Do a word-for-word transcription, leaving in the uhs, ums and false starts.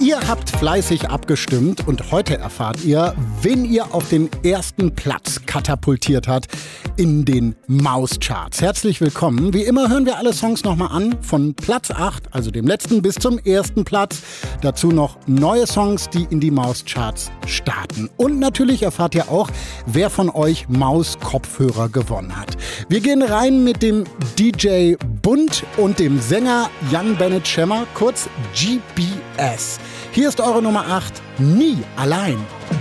Ihr habt fleißig abgestimmt und heute erfahrt ihr, wen ihr auf den ersten Platz katapultiert hat in den Mauscharts. Herzlich willkommen. Wie immer hören wir alle Songs nochmal an, von Platz acht, also dem letzten, bis zum ersten Platz. Dazu noch neue Songs, die in die Mauscharts starten. Und natürlich erfahrt ihr auch, wer von euch Maus-Kopfhörer gewonnen hat. Wir gehen rein mit dem D J Bund und dem Sänger Jan Bennett Schemmer, kurz G B S. Hier ist eure Nummer acht, Nie allein.